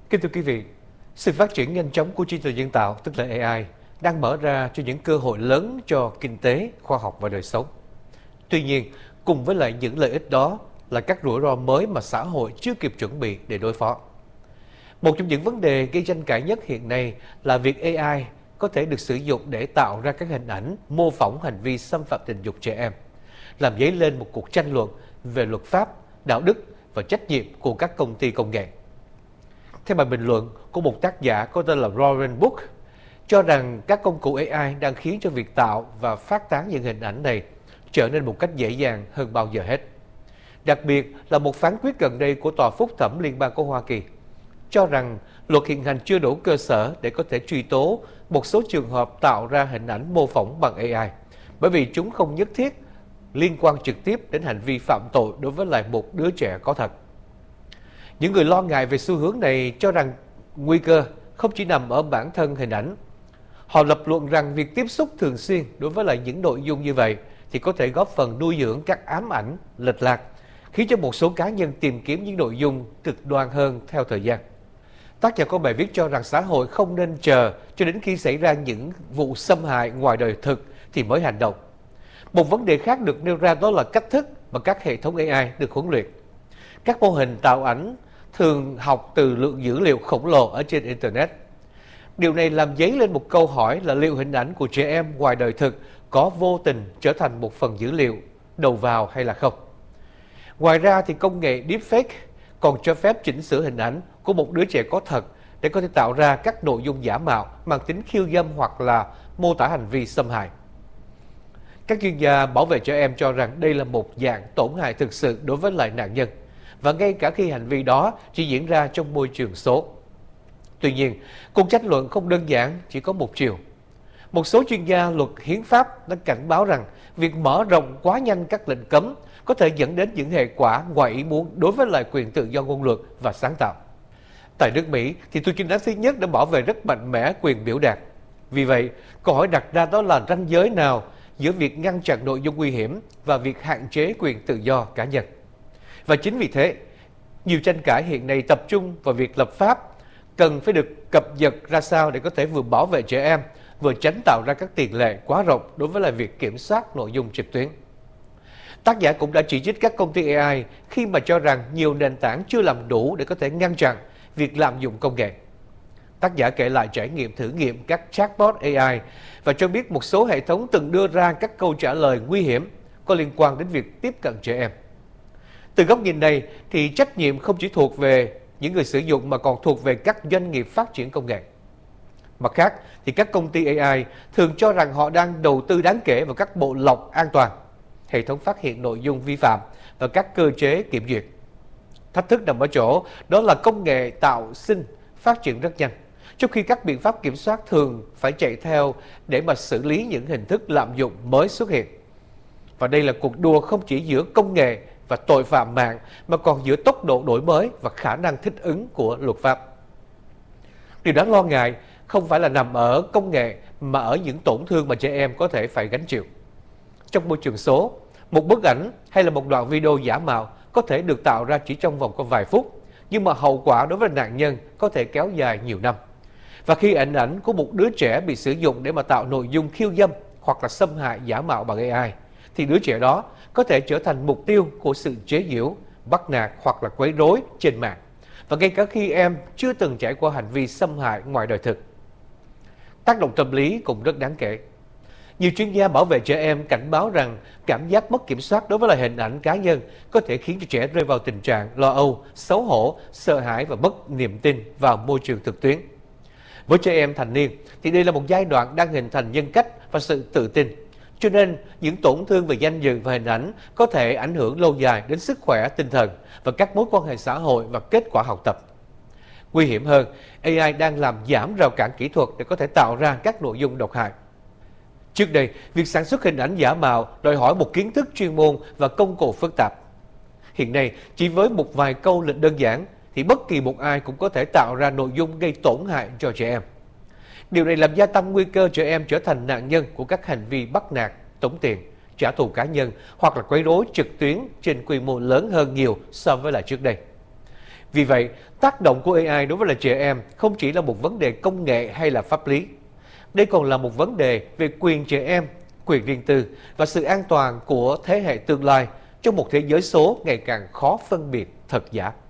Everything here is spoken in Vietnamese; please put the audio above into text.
Kính thưa quý vị, sự phát triển nhanh chóng của trí tuệ nhân tạo, tức là AI, đang mở ra cho những cơ hội lớn cho kinh tế, khoa học và đời sống. Tuy nhiên, cùng với lại những lợi ích đó là các rủi ro mới mà xã hội chưa kịp chuẩn bị để đối phó. Một trong những vấn đề gây tranh cãi nhất hiện nay là việc AI có thể được sử dụng để tạo ra các hình ảnh mô phỏng hành vi xâm phạm tình dục trẻ em, làm dấy lên một cuộc tranh luận về luật pháp, đạo đức và trách nhiệm của các công ty công nghệ. Theo bài bình luận của một tác giả có tên là Lauren Book, cho rằng các công cụ AI đang khiến cho việc tạo và phát tán những hình ảnh này trở nên một cách dễ dàng hơn bao giờ hết. Đặc biệt là một phán quyết gần đây của Tòa Phúc thẩm Liên bang của Hoa Kỳ cho rằng luật hiện hành chưa đủ cơ sở để có thể truy tố một số trường hợp tạo ra hình ảnh mô phỏng bằng AI, bởi vì chúng không nhất thiết liên quan trực tiếp đến hành vi phạm tội đối với lại một đứa trẻ có thật. Những người lo ngại về xu hướng này cho rằng nguy cơ không chỉ nằm ở bản thân hình ảnh. Họ lập luận rằng việc tiếp xúc thường xuyên đối với lại những nội dung như vậy thì có thể góp phần nuôi dưỡng các ám ảnh, lệch lạc, khiến cho một số cá nhân tìm kiếm những nội dung cực đoan hơn theo thời gian. Tác giả có bài viết cho rằng xã hội không nên chờ cho đến khi xảy ra những vụ xâm hại ngoài đời thực thì mới hành động. Một vấn đề khác được nêu ra đó là cách thức mà các hệ thống AI được huấn luyện. Các mô hình tạo ảnh thường học từ lượng dữ liệu khổng lồ ở trên Internet. Điều này làm dấy lên một câu hỏi là liệu hình ảnh của trẻ em ngoài đời thực có vô tình trở thành một phần dữ liệu đầu vào hay là không. Ngoài ra thì công nghệ deepfake còn cho phép chỉnh sửa hình ảnh của một đứa trẻ có thật để có thể tạo ra các nội dung giả mạo mang tính khiêu dâm hoặc là mô tả hành vi xâm hại. Các chuyên gia bảo vệ trẻ em cho rằng đây là một dạng tổn hại thực sự đối với lại nạn nhân, và ngay cả khi hành vi đó chỉ diễn ra trong môi trường số. Tuy nhiên, cuộc tranh luận không đơn giản chỉ có một chiều. Một số chuyên gia luật hiến pháp đã cảnh báo rằng việc mở rộng quá nhanh các lệnh cấm có thể dẫn đến những hệ quả ngoài ý muốn đối với lại quyền tự do ngôn luận và sáng tạo. Tại nước Mỹ thì tù chính án thứ nhất đã bảo vệ rất mạnh mẽ quyền biểu đạt. Vì vậy, câu hỏi đặt ra đó là ranh giới nào giữa việc ngăn chặn nội dung nguy hiểm và việc hạn chế quyền tự do cá nhân. Và chính vì thế, nhiều tranh cãi hiện nay tập trung vào việc lập pháp cần phải được cập nhật ra sao để có thể vừa bảo vệ trẻ em, vừa tránh tạo ra các tiền lệ quá rộng đối với lại việc kiểm soát nội dung trực tuyến. Tác giả cũng đã chỉ trích các công ty AI khi mà cho rằng nhiều nền tảng chưa làm đủ để có thể ngăn chặn việc lạm dụng công nghệ. Tác giả kể lại trải nghiệm thử nghiệm các chatbot AI và cho biết một số hệ thống từng đưa ra các câu trả lời nguy hiểm có liên quan đến việc tiếp cận trẻ em. Từ góc nhìn này thì trách nhiệm không chỉ thuộc về những người sử dụng mà còn thuộc về các doanh nghiệp phát triển công nghệ. Mặt khác thì các công ty AI thường cho rằng họ đang đầu tư đáng kể vào các bộ lọc an toàn, hệ thống phát hiện nội dung vi phạm và các cơ chế kiểm duyệt. Thách thức nằm ở chỗ đó là công nghệ tạo sinh phát triển rất nhanh, trong khi các biện pháp kiểm soát thường phải chạy theo để mà xử lý những hình thức lạm dụng mới xuất hiện. Và đây là cuộc đua không chỉ giữa công nghệ và tội phạm mạng mà còn giữa tốc độ đổi mới và khả năng thích ứng của luật pháp. Điều đáng lo ngại không phải là nằm ở công nghệ mà ở những tổn thương mà trẻ em có thể phải gánh chịu. Trong môi trường số, một bức ảnh hay là một đoạn video giả mạo có thể được tạo ra chỉ trong vòng có vài phút, nhưng mà hậu quả đối với nạn nhân có thể kéo dài nhiều năm. Và khi hình ảnh của một đứa trẻ bị sử dụng để mà tạo nội dung khiêu dâm hoặc là xâm hại giả mạo bằng AI, thì đứa trẻ đó có thể trở thành mục tiêu của sự chế giễu, bắt nạt hoặc là quấy rối trên mạng. Và ngay cả khi em chưa từng trải qua hành vi xâm hại ngoài đời thực. Tác động tâm lý cũng rất đáng kể. Nhiều chuyên gia bảo vệ trẻ em cảnh báo rằng cảm giác mất kiểm soát đối với lại hình ảnh cá nhân có thể khiến cho trẻ rơi vào tình trạng lo âu, xấu hổ, sợ hãi và mất niềm tin vào môi trường trực tuyến. Với trẻ em thành niên thì đây là một giai đoạn đang hình thành nhân cách và sự tự tin. Cho nên những tổn thương về danh dự và hình ảnh có thể ảnh hưởng lâu dài đến sức khỏe tinh thần và các mối quan hệ xã hội và kết quả học tập. Nguy hiểm hơn, AI đang làm giảm rào cản kỹ thuật để có thể tạo ra các nội dung độc hại. Trước đây, việc sản xuất hình ảnh giả mạo đòi hỏi một kiến thức chuyên môn và công cụ phức tạp. Hiện nay, chỉ với một vài câu lệnh đơn giản thì bất kỳ một ai cũng có thể tạo ra nội dung gây tổn hại cho trẻ em. Điều này làm gia tăng nguy cơ trẻ em trở thành nạn nhân của các hành vi bắt nạt, tống tiền, trả thù cá nhân hoặc là quấy rối trực tuyến trên quy mô lớn hơn nhiều so với lại trước đây. Vì vậy, tác động của AI đối với là trẻ em không chỉ là một vấn đề công nghệ hay là pháp lý. Đây còn là một vấn đề về quyền trẻ em, quyền riêng tư và sự an toàn của thế hệ tương lai trong một thế giới số ngày càng khó phân biệt thật giả.